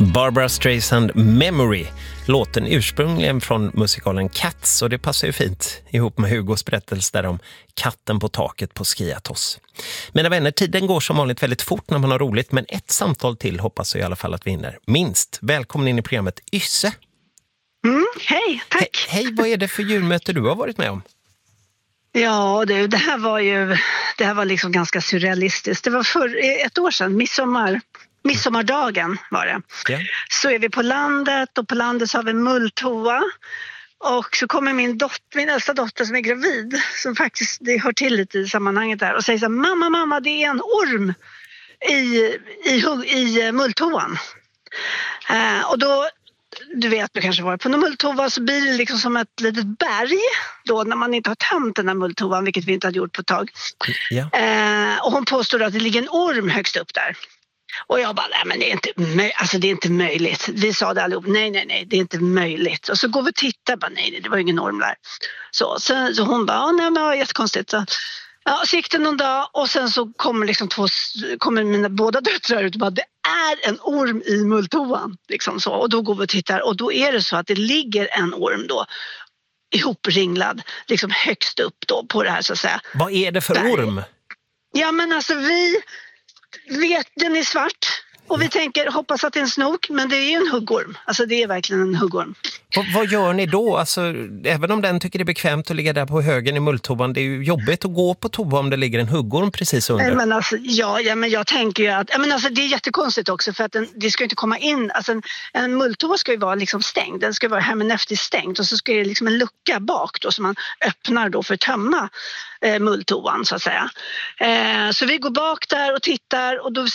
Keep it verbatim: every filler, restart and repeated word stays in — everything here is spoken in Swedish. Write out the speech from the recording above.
Barbra Streisand Memory, låten ursprungligen från musikalen Cats, och det passar ju fint ihop med Hugos berättelse där om katten på taket på Skiathos. Mina vänner, tiden går som vanligt väldigt fort när man har roligt, men ett samtal till hoppas jag i alla fall att vi hinner. Minst. Välkommen in i programmet Ysse. Mm, hej, tack. He- hej, vad är det för djurmöte du har varit med om? Ja, det, det här var ju det här var liksom ganska surrealistiskt. Det var för ett år sedan, midsommar. Midsommardagen var det. Ja. Så är vi på landet och på landet så har vi mulltoa. Och så kommer min dotter, min äldsta dotter som är gravid, som faktiskt, det hör till lite i sammanhanget där, och säger så här: mamma, mamma, det är en orm i, i, i mulltoan. Uh, och då, du vet, du kanske var på en mulltoa, så blir det liksom som ett litet berg då när man inte har tömt den här mulltoan, vilket vi inte hade gjort på ett tag. Ja. Uh, och hon påstår att det ligger en orm högst upp där. Och jag bara, nej men det är inte, möj- alltså det är inte möjligt. Vi sa det allihop, nej nej nej, det är inte möjligt. Och så går vi och tittar, bara, nej det var ingen orm där. Så, så, så hon bara, nej men det var jättekonstigt. Så, ja, så gick det någon dag och sen så kommer liksom två, kommer mina båda döttrar ut och bara, det är en orm i mulltoan. Liksom så. Och då går vi och tittar och då är det så att det ligger en orm då ihopringlad, liksom högst upp då på det här så att säga. Vad är det för Berg. orm? Ja men alltså vi vet, den är svart och vi tänker, hoppas att det är en snok, men det är ju en huggorm. Alltså det är verkligen en huggorm. Och vad gör ni då? Alltså, även om den tycker det är bekvämt att ligga där på högen i mulltoan, det är ju jobbigt att gå på toa om det ligger en huggorm precis under. Nej, men alltså, ja, ja, men jag tänker ju att, ja, men alltså, det är jättekonstigt också för att den, det ska inte komma in, alltså en, en mulltoa ska ju vara liksom stängd, den ska vara hermeneutiskt stängd och så ska det liksom en lucka bak då som man öppnar då för att tömma eh, mulltoan så att säga. Eh, så vi går bak där och tittar och då